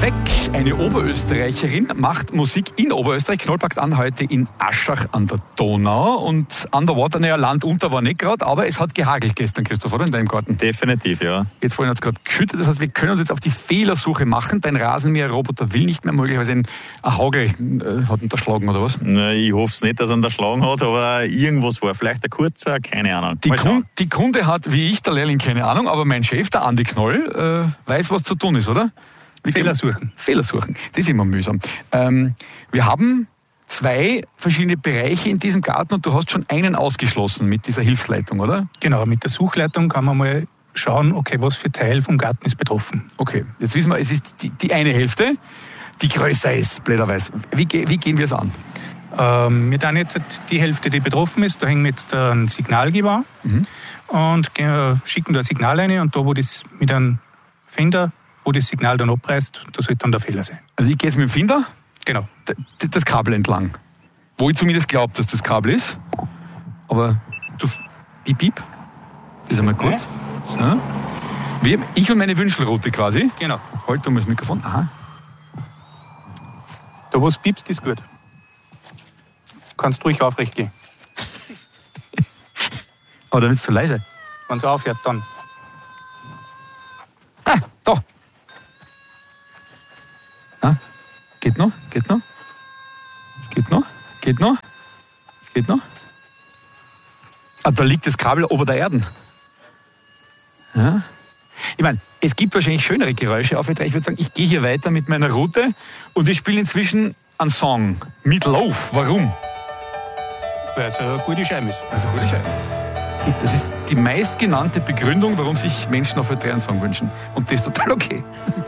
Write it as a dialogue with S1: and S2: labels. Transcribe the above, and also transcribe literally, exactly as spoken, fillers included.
S1: Feck, eine Oberösterreicherin, macht Musik in Oberösterreich. Knoll packt an heute in Aschach an der Donau. Und underwater, naja, Land unter war nicht gerade, aber es hat gehagelt gestern, Christoph, oder? In deinem Garten.
S2: Definitiv, ja.
S1: Jetzt vorhin hat es gerade geschüttet, das heißt, wir können uns jetzt auf die Fehlersuche machen. Dein Rasenmäherroboter will nicht mehr möglicherweise ein Hagel äh, hat unterschlagen, oder was?
S2: Na, ich hoffe es nicht, dass er ihn erschlagen hat, aber irgendwas war. Vielleicht ein kurzer, keine Ahnung.
S1: Die, Kun- die Kunde hat, wie ich, der Lehrling, keine Ahnung, aber mein Chef, der Andi Knoll, äh, weiß, was zu tun ist, oder?
S3: Fehler suchen.
S1: Fehler suchen, das ist immer mühsam. Ähm, wir haben zwei verschiedene Bereiche in diesem Garten und du hast schon einen ausgeschlossen mit dieser Hilfsleitung, oder?
S3: Genau, mit der Suchleitung kann man mal schauen, okay, was für Teil vom Garten ist betroffen.
S1: Okay, jetzt wissen wir, es ist die, die eine Hälfte, die größer ist, blöderweise. Wie, wie gehen wir es an?
S3: Ähm, wir tun jetzt die Hälfte, die betroffen ist, da hängen wir jetzt ein Signalgeber mhm. und äh, schicken da ein Signal rein und da, wo das mit einem Fender, wo das Signal dann abreißt, da sollte dann der Fehler sein.
S1: Also ich gehe jetzt mit dem Finder?
S3: Genau.
S1: D- das Kabel entlang. Wo ich zumindest glaube, dass das Kabel ist. Aber du, piep, piep. Das ist einmal gut. So. Wir, ich und meine Wünschelrute quasi.
S3: Genau.
S1: Halt um das Mikrofon. Aha.
S3: Da wo es piepst, ist gut. Du kannst ruhig aufrecht gehen.
S1: Aber dann ist es zu leise.
S3: Wenn es aufhört, dann.
S1: Ah, da. Ah, geht noch, geht noch. Es geht noch, geht noch. Es geht noch. Ah, da liegt das Kabel ober der Erden. Ja. Ich meine, es gibt wahrscheinlich schönere Geräusche auf. Ich würde sagen, ich gehe hier weiter mit meiner Route und wir spielen inzwischen einen Song mit Lauf. Warum?
S3: Weil es eine gute Scheibe ist.
S1: Also gute Scheibe. Das ist die meistgenannte Begründung, warum sich Menschen auf einen Song wünschen. Und das ist total okay.